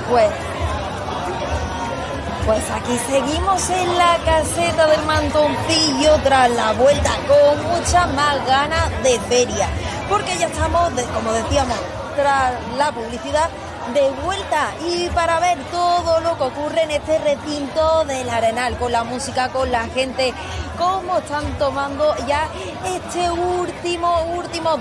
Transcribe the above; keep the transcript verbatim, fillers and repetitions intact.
Pues, pues aquí seguimos en la caseta del Mantoncillo tras la vuelta con muchas más ganas de feria, porque ya estamos, de, como decíamos, tras la publicidad, de vuelta y para ver todo lo que ocurre en este recinto del Arenal, con la música, con la gente, cómo están tomando ya este último, último